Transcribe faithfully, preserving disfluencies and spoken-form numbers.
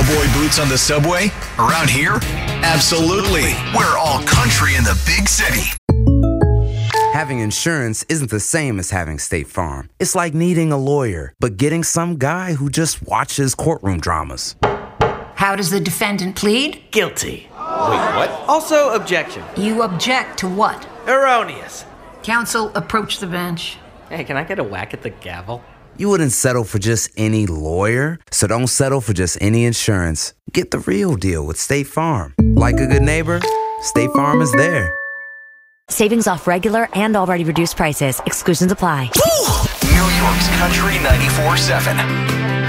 cowboy boots on the subway? Around here? Absolutely. We're all country in the big city. Having insurance isn't the same as having State Farm. It's like needing a lawyer, but getting some guy who just watches courtroom dramas. How does the defendant plead? Guilty. Wait, what? Also, objection. You object to what? Erroneous. Counsel, approach the bench. Hey, can I get a whack at the gavel? You wouldn't settle for just any lawyer, so don't settle for just any insurance. Get the real deal with State Farm. Like a good neighbor, State Farm is there. Savings off regular and already reduced prices. Exclusions apply. New York's Country ninety-four seven.